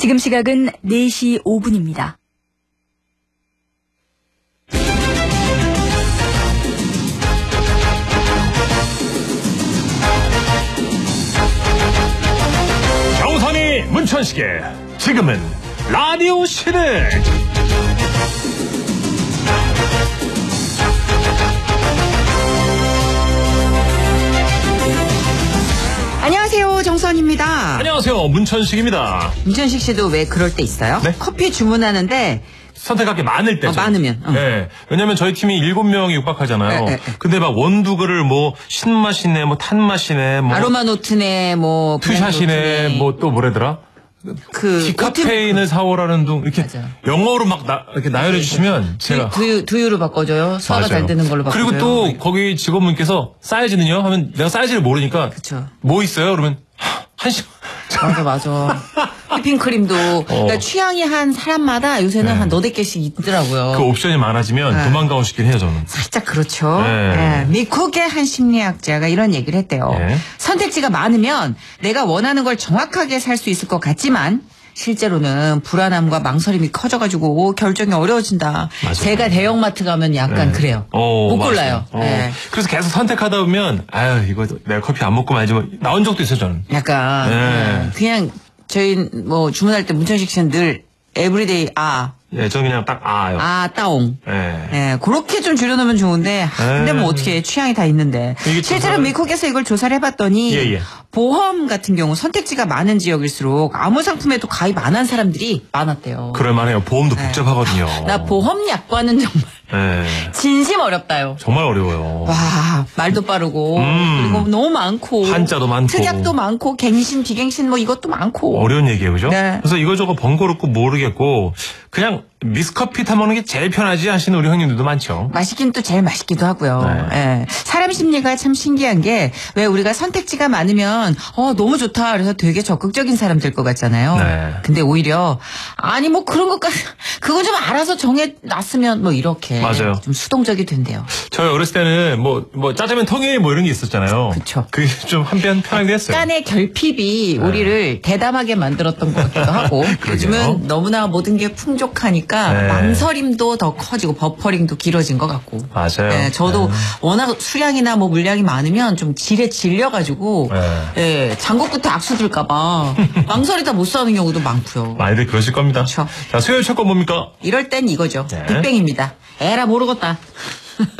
지금 시각은 4시 5분입니다. 정선이 문천식의 지금은 라디오 시대. 안녕하세요, 정선입니다. 안녕하세요, 문천식입니다. 문천식 씨도 왜 그럴 때 있어요? 네? 커피 주문하는데 선택할 게 많을 때죠. 많으면. 네. 왜냐면 저희 팀이 7명이 육박하잖아요. 네. 근데 막 원두그를 뭐 신맛이네, 뭐 탄맛이네, 뭐 아로마 노트네, 뭐 투샷이네, 뭐 또 뭐래더라? 디카페인을 사오라는 둥 이렇게 맞아. 영어로 막 이렇게 나열해 주시면 제가 두유로 바꿔줘요. 소화가 잘 되는 걸로 바꿔줘요. 그리고 또 거기 직원분께서 사이즈는요 하면 내가 사이즈를 모르니까 그쵸. 뭐 있어요? 그러면 한식 맞아. 휘핑크림도 그러니까 취향이 한 사람마다 요새는 네. 한 너댓 개씩 있더라고요. 그 옵션이 많아지면 네. 도망가고 싶긴 해요 저는. 살짝 그렇죠. 네. 네. 미국의 한 심리학자가 이런 얘기를 했대요. 네. 선택지가 많으면 내가 원하는 걸 정확하게 살 수 있을 것 같지만 실제로는 불안함과 망설임이 커져가지고 결정이 어려워진다. 맞아요. 제가 대형마트 가면 약간 네. 그래요. 못 골라요. 맞아요. 네. 그래서 계속 선택하다 보면 아유 이거 내가 커피 안 먹고 말지 뭐 나온 적도 있어요 저는. 약간 네. 그냥 저희 뭐 주문할 때 문천식 씨는 늘 에브리데이 예, 저는 그냥 딱 아요. 따옹. 예. 예, 그렇게 좀 줄여놓으면 좋은데, 근데 뭐 어떻게 취향이 다 있는데. 이게 실제로 미국에서 이걸 조사를 해봤더니, 예. 보험 같은 경우 선택지가 많은 지역일수록 아무 상품에도 가입 안 한 사람들이 많았대요. 그럴만해요. 보험도 복잡하거든요. 나 보험 약관은 정말 예. 진심 어렵다요. 정말 어려워요. 와, 말도 빠르고, 그리고 너무 많고. 한자도 많고. 특약도 많고, 갱신, 비갱신 뭐 이것도 많고. 어려운 얘기예요, 그죠? 네. 그래서 이거저거 번거롭고 모르겠고 그냥 미스커피 타먹는 게 제일 편하지 하시는 우리 형님들도 많죠. 맛있긴 또 제일 맛있기도 하고요. 네. 예. 사람 심리가 참 신기한 게 왜 우리가 선택지가 많으면 너무 좋다 그래서 되게 적극적인 사람 될 것 같잖아요. 네. 근데 오히려 아니 뭐 그런 것까지 그거 좀 알아서 정해놨으면 뭐 이렇게 맞아요. 좀 수동적이 된대요. 저희 어렸을 때는 뭐 짜장면 통일 뭐 이런 게 있었잖아요. 그쵸. 그게 좀 한편 편하게 했어요. 약간의 결핍이 우리를 대담하게 만들었던 것 같기도 하고 요즘은 너무나 모든 게 풍족하니까 네. 망설임도 더 커지고 버퍼링도 길어진 것 같고. 맞아요. 네, 저도 워낙 수량이나 뭐 물량이 많으면 좀 질에 질려가지고 예, 장곡부터 악수 들까봐 망설이다 못 사는 경우도 많고요. 많이들 그러실 겁니다. 그쵸. 자, 수요일 첫 건 뭡니까? 이럴 땐 이거죠. 네. 빅뱅입니다. 에라 모르겠다.